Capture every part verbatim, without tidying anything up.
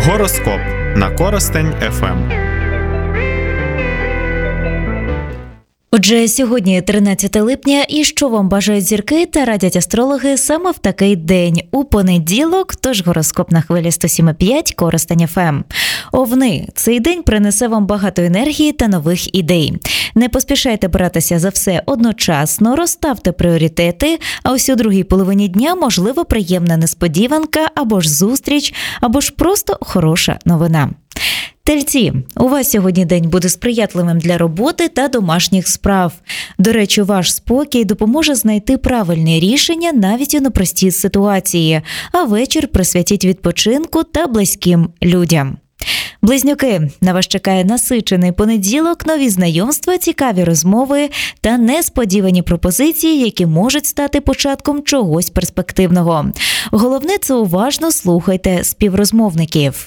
Гороскоп на Коростень еф ем. Отже, сьогодні тринадцяте липня, і що вам бажають зірки та радять астрологи саме в такий день, у понеділок, тож гороскоп на хвилі сто сім і п'ять Коростень еф ем. Овни, цей день принесе вам багато енергії та нових ідей. Не поспішайте братися за все одночасно, розставте пріоритети, а ось у другій половині дня можливо приємна несподіванка, або ж зустріч, або ж просто хороша новина. Тельці, у вас сьогодні день буде сприятливим для роботи та домашніх справ. До речі, ваш спокій допоможе знайти правильні рішення навіть у непростій ситуації, а вечір присвятіть відпочинку та близьким людям. Близнюки, на вас чекає насичений понеділок, нові знайомства, цікаві розмови та несподівані пропозиції, які можуть стати початком чогось перспективного. Головне – це уважно слухайте співрозмовників.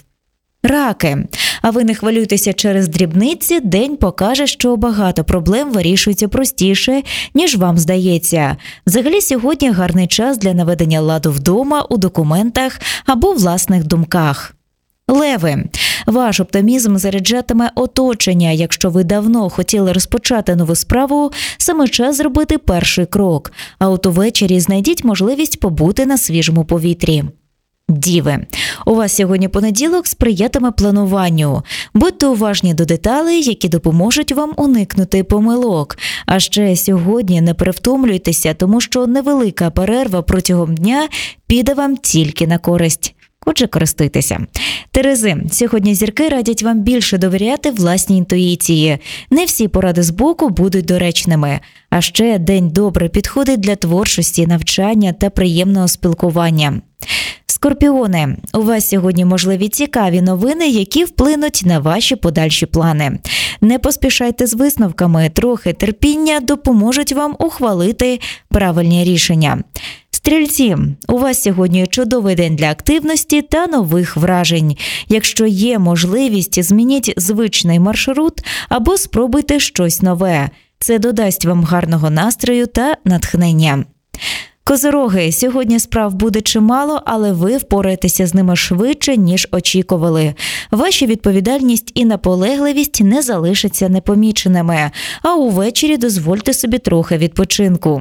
Раки. А ви не хвилюйтеся через дрібниці, день покаже, що багато проблем вирішується простіше, ніж вам здається. Взагалі сьогодні гарний час для наведення ладу вдома, у документах або власних думках. Леви. Ваш оптимізм заряджатиме оточення. Якщо ви давно хотіли розпочати нову справу, саме час зробити перший крок. А от увечері знайдіть можливість побути на свіжому повітрі. Діви. У вас сьогодні понеділок сприятиме плануванню. Будьте уважні до деталей, які допоможуть вам уникнути помилок. А ще сьогодні не перевтомлюйтеся, тому що невелика перерва протягом дня піде вам тільки на користь. Отже, користуйтеся. Терези, сьогодні зірки радять вам більше довіряти власній інтуїції. Не всі поради збоку будуть доречними. А ще день добре підходить для творчості, навчання та приємного спілкування. Скорпіони, у вас сьогодні можливі цікаві новини, які вплинуть на ваші подальші плани. Не поспішайте з висновками, трохи терпіння допоможуть вам ухвалити правильні рішення. Стрільці, у вас сьогодні чудовий день для активності та нових вражень. Якщо є можливість, змініть звичний маршрут або спробуйте щось нове. Це додасть вам гарного настрою та натхнення. Козороги, сьогодні справ буде чимало, але ви впораєтеся з ними швидше, ніж очікували. Ваша відповідальність і наполегливість не залишаться непоміченими, а увечері дозвольте собі трохи відпочинку.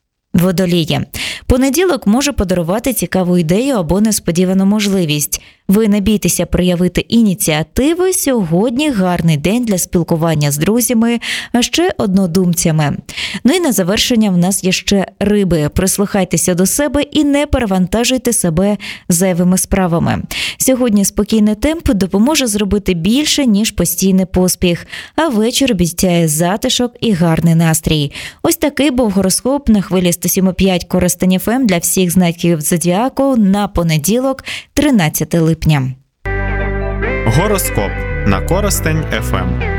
Водолії. Понеділок може подарувати цікаву ідею або несподівану можливість. Ви не бійтеся проявити ініціативи, сьогодні гарний день для спілкування з друзями, а ще однодумцями. Ну і на завершення в нас є ще риби. Прислухайтеся до себе і не перевантажуйте себе зайвими справами. Сьогодні спокійний темп допоможе зробити більше, ніж постійний поспіх, а вечір обіцяє затишок і гарний настрій. Ось такий був гороскоп на хвилі сто сім і п'ять Коростень еф ем для всіх знаків зодіаку на понеділок, тринадцяте липня. Гороскоп на Коростень еф ем.